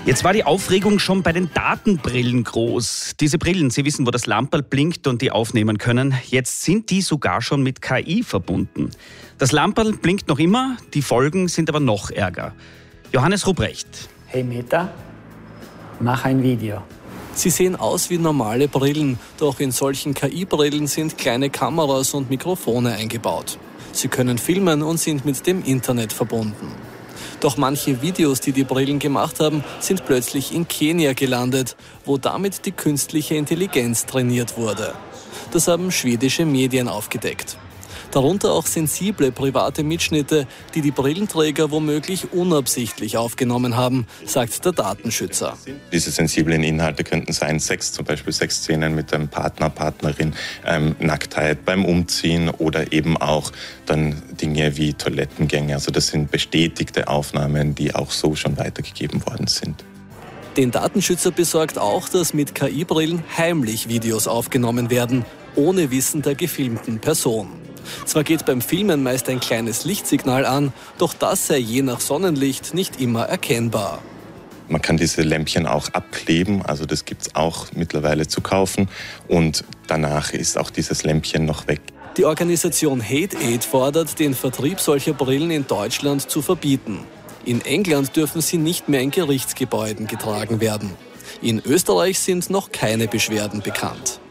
Jetzt war die Aufregung schon bei den Datenbrillen groß. Diese Brillen, Sie wissen, wo das Lamperl blinkt und die aufnehmen können. Jetzt sind die sogar schon mit KI verbunden. Das Lamperl blinkt noch immer, die Folgen sind aber noch ärger. Johannes Ruprecht. Hey Meta, mach ein Video. Sie sehen aus wie normale Brillen, doch in solchen KI-Brillen sind kleine Kameras und Mikrofone eingebaut. Sie können filmen und sind mit dem Internet verbunden. Doch manche Videos, die die Brillen gemacht haben, sind plötzlich in Kenia gelandet, wo damit die künstliche Intelligenz trainiert wurde. Das haben schwedische Medien aufgedeckt. Darunter auch sensible private Mitschnitte, die die Brillenträger womöglich unabsichtlich aufgenommen haben, sagt der Datenschützer. Diese sensiblen Inhalte könnten sein Sex, zum Beispiel Sexszenen mit einem Partner, Partnerin, Nacktheit beim Umziehen oder eben auch dann Dinge wie Toilettengänge. Also das sind bestätigte Aufnahmen, die auch so schon weitergegeben worden sind. Den Datenschützer besorgt auch, dass mit KI-Brillen heimlich Videos aufgenommen werden, ohne Wissen der gefilmten Person. Zwar geht beim Filmen meist ein kleines Lichtsignal an, doch das sei je nach Sonnenlicht nicht immer erkennbar. Man kann diese Lämpchen auch abkleben, also das gibt es auch mittlerweile zu kaufen und danach ist auch dieses Lämpchen noch weg. Die Organisation Hate Aid fordert, den Vertrieb solcher Brillen in Deutschland zu verbieten. In England dürfen sie nicht mehr in Gerichtsgebäuden getragen werden. In Österreich sind noch keine Beschwerden bekannt.